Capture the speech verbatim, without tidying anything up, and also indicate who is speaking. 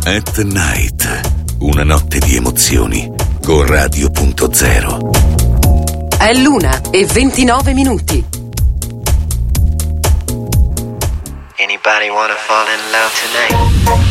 Speaker 1: At Night, una notte di emozioni con Radio punto zero.
Speaker 2: È l'una e ventinove minuti.
Speaker 3: Anybody wanna fall in love tonight?